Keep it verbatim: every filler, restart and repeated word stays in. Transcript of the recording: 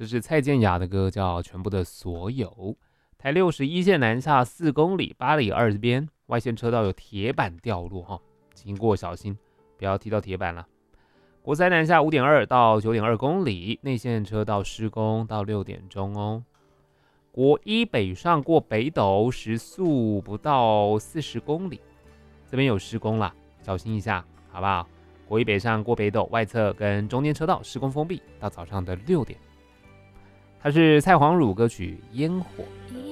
这是蔡健雅的歌，叫《全部的所有》。台六十一线南下四公里，八里二边外线车道有铁板掉落哈，经过小心，不要踢到铁板了。国三南下五点二到九点二公里，内线车道施工到六点钟哦。国一北上过北斗，时速不到四十公里，这边有施工啦，小心一下，好不好？国一北上过北斗，外侧跟中间车道施工封闭到早上的六点。它是蔡黄汝歌曲《烟火》。